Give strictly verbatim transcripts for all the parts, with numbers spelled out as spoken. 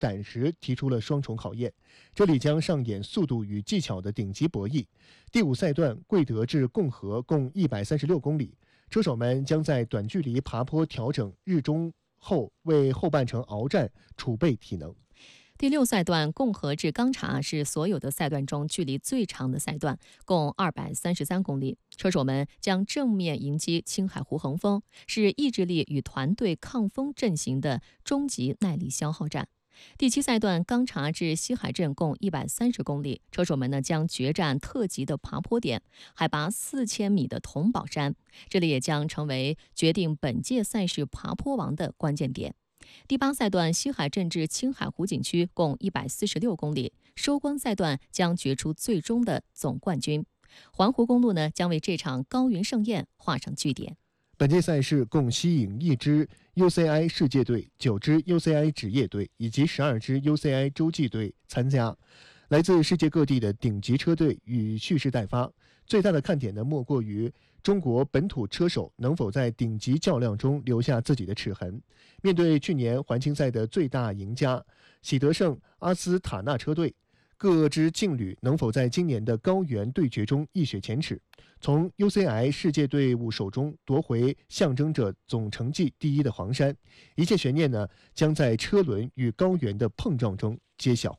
胆识提出了双重考验。这里将上演速度与技巧的顶级博弈。第五赛段贵德至共和共一百三十六公里，车手们将在短距离爬坡调整日中后，为后半程鏖战储备体能。 第六赛段共和至钢察是所有的赛段中距离最长的赛段，共二百三十三公里。车手们将正面迎击青海湖横风，是意志力与团队抗风阵型的终极耐力消耗战。第七赛段钢察至西海镇共一百三十公里，车手们呢将决战特级的爬坡点，海拔四千米的桐宝山，这里也将成为决定本届赛事爬坡王的关键点。第八赛段西海镇至青海湖景区共一百四十六公里，收官赛段将决出最终的总冠军。环湖公路呢将为这场高云盛宴画上句点。 本届赛事共吸引一支 U C I 世界队、九支 U C I 职业队以及十二支 U C I 洲际队参加，来自世界各地的顶级车队与蓄势待发。最大的看点呢，莫过于中国本土车手能否在顶级较量中留下自己的齿痕。面对去年环青赛的最大赢家喜得胜阿斯塔纳车队，各支劲旅能否在今年的高原对决中一雪前耻，从 U C I 世界队伍手中夺回象征着总成绩第一的黄山？一切悬念呢，将在车轮与高原的碰撞中揭晓。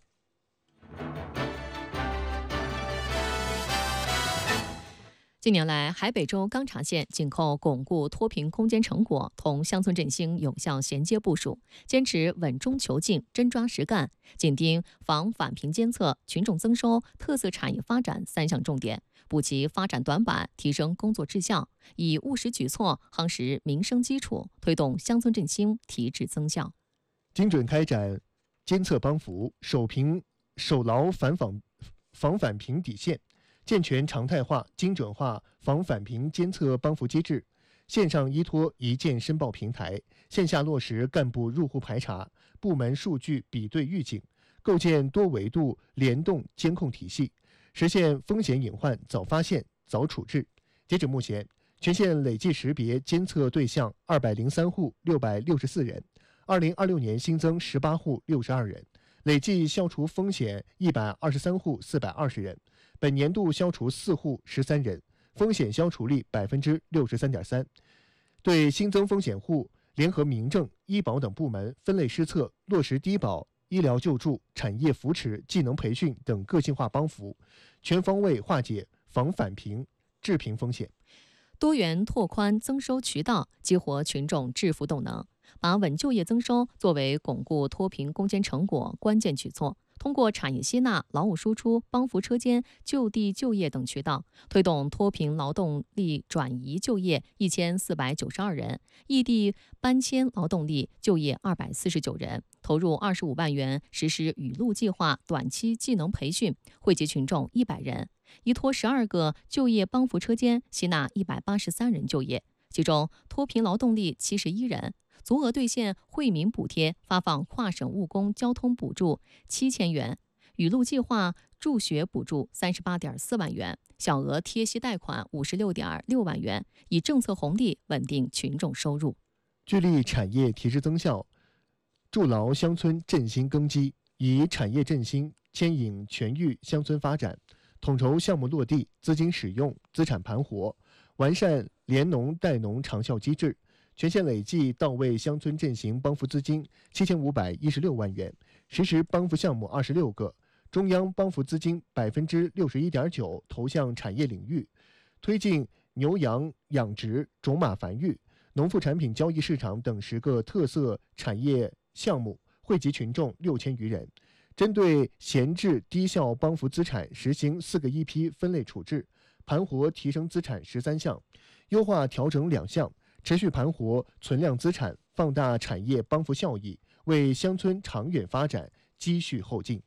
近年来，海北州钢察县紧扣巩固脱贫攻坚成果，同乡村振兴有效衔接部署，坚持稳中求进、真抓实干，紧盯防返贫监测、群众增收、特色产业发展三项重点，补齐发展短板，提升工作质效，以务实举措夯实民生基础，推动乡村振兴提质增效。 精准开展监测帮扶，守贫守牢反访防返贫底线。健全常态化、精准化防返贫监测帮扶机制，线上依托一键申报平台，线下落实干部入户排查、部门数据比对预警，构建多维度联动监控体系，实现风险隐患早发现、早处置。截止目前，全县累计识别监测对象二百零三户六百六十四人，二零二六年新增十八户六十二人，累计消除风险一百二十三户四百二十人。本年度消除四户十三人，风险消除率百分之六十三点三。对新增风险户，联合民政、医保等部门分类施策，落实低保、医疗救助、产业扶持、技能培训等个性化帮扶，全方位化解防返贫、致贫风险。 多元拓宽增收渠道，激活群众致富动能，把稳就业增收作为巩固脱贫攻坚成果关键举措。通过产业吸纳、劳务输出、帮扶车间、就地就业等渠道，推动脱贫劳动力转移就业一千四百九十二人，异地搬迁劳动力就业二百四十九人，投入二十五万元实施雨露计划短期技能培训，惠及群众一百人，依托十二个就业帮扶车间吸纳一百八十三人就业，其中脱贫劳动力七十一人。足额兑现惠民补贴，发放跨省务工交通补助七千元，雨露计划助学补助三十八点四万元，小额贴息贷款五十六点六万元，以政策红利稳定群众收入。 聚力产业提质增效，筑牢乡村振兴根基，以产业振兴牵引全域乡村发展，统筹项目落地、资金使用、资产盘活，完善联农带农长效机制。全县累计到位乡村振兴帮扶资金七千五百一十六万元，实施帮扶项目二十六个，中央帮扶资金百分之六十一点九投向产业领域，推进牛羊养殖、种马繁育、农副产品交易市场等十个特色产业项目，惠及群众六千余人。针对闲置低效帮扶资产，实行四个一批分类处置，盘活提升资产十三项，优化调整两项。持续盘活存量资产，放大产业帮扶效益，为乡村长远发展积蓄后劲。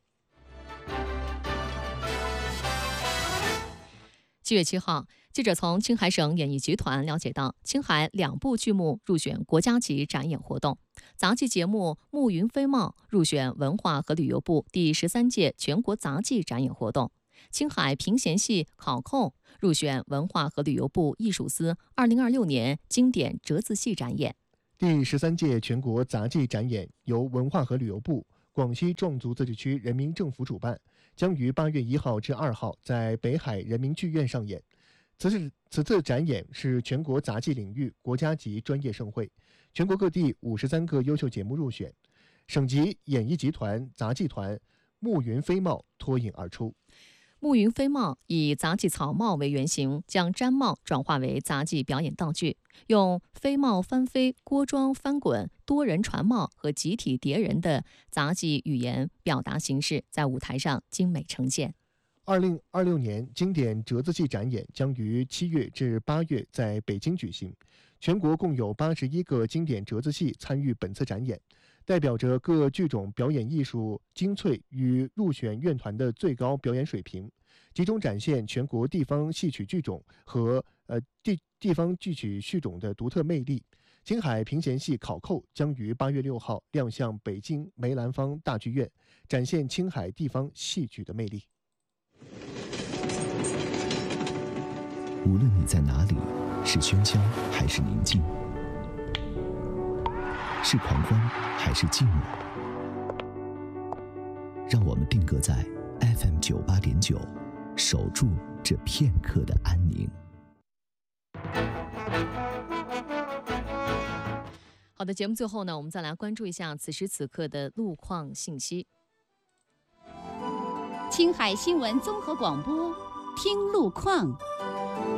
七月七号，记者从青海省演艺集团了解到，青海两部剧目入选国家级展演活动，杂技节目《暮云飞帽》入选文化和旅游部第十三届全国杂技展演活动。青海评弦戏考扣入选文化和旅游部艺术司二零二六年经典折子戏展演。 第十三届全国杂技展演由文化和旅游部、 广西壮族自治区人民政府主办，将于八月一号至二号在北海人民剧院上演。此次此次展演是全国杂技领域国家级专业盛会，全国各地五十三个优秀节目入选，省级演艺集团杂技团暮云飞帽脱颖而出。 暮云飞帽以杂技草帽为原型，将毡帽转化为杂技表演道具，用飞帽翻飞、锅庄翻滚、多人传帽和集体叠人的杂技语言表达形式，在舞台上精美呈现。 二零二六年经典折子戏展演将于七月至八月在北京举行，全国共有八十一个经典折子戏参与本次展演，代表着各剧种表演艺术精粹与入选院团的最高表演水平，集中展现全国地方戏曲剧种和呃地地方剧曲剧种的独特魅力。青海评弦戏考扣将于八月六号亮相北京梅兰芳大剧院，展现青海地方戏曲的魅力。 无论你在哪里，是喧嚣还是宁静，是狂欢还是寂寞，让我们定格在 F M 九八点九，守住这片刻的安宁。 好的，节目最后呢，我们再来关注一下此时此刻的路况信息。 青海新闻综合广播，听路况。